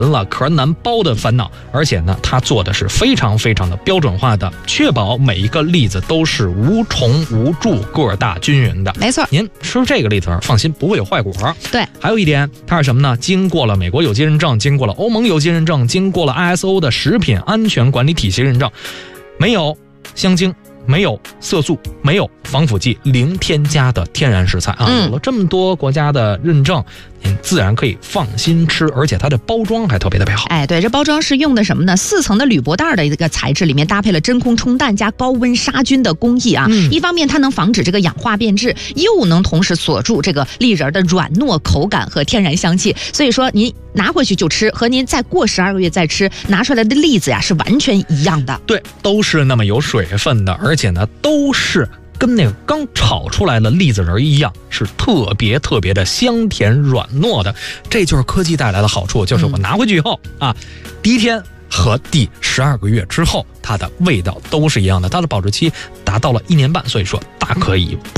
了壳难剥的烦恼，而且呢，它做的是非常非常的标准化的，确保每一个栗子都是无虫无蛀、个大均匀的。 没错， 您吃这个栗子放心，不会有坏果。 对， 还有一点，它是什么呢？经过了美国有机认证，经过了欧盟有机认证，经过了 ISO 的食品安全管理体系认证，没有香精，没有色素，没有防腐剂，零添加的天然食材啊！有了这么多国家的认证，您自然可以放心吃，而且它的包装还特别好。 哎，对，这包装是用的什么呢？4层的铝箔袋的一个材质，里面搭配了真空冲淡加高温杀菌的工艺啊。一方面它能防止这个氧化变质，又能同时锁住这个栗仁的软糯口感和天然香气。所以说您拿回去就吃，和您再过12个月再吃拿出来的栗子呀是完全一样的。 对，都是那么有水分的，而且呢都是跟那个刚炒出来的栗子仁一样，是特别的香甜软糯的。这就是科技带来的好处，就是我拿回去以后啊，第一天和第12个月之后，它的味道都是一样的，它的保质期达到了1年半，所以说大可以